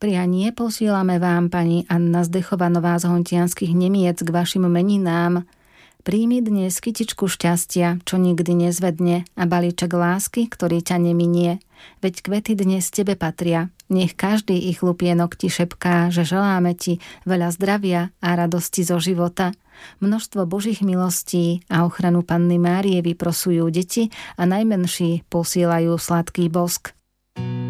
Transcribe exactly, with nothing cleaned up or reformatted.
Prianie posielame vám, pani Anna Zdechovanová z Hontianskych Nemiec, k vašim meninám. Príjmi dnes kytičku šťastia, čo nikdy nezvedne, a balíček lásky, ktorý ťa neminie. Veď kvety dnes tebe patria. Nech každý ich lupienok ti šepká, že želáme ti veľa zdravia a radosti zo života. Množstvo Božích milostí a ochranu Panny Márie vyprosujú deti a najmenší posielajú sladký bosk.